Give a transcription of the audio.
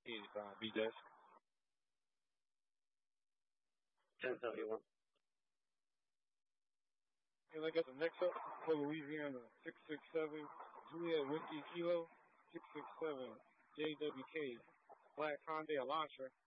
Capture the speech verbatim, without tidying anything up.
eighty-five, B-Desk. ten seventy-one. And I got the next up for Louisiana, six six seven, Juliet Whiskey Kilo, six six seven, J W K, Black Hyundai Elantra,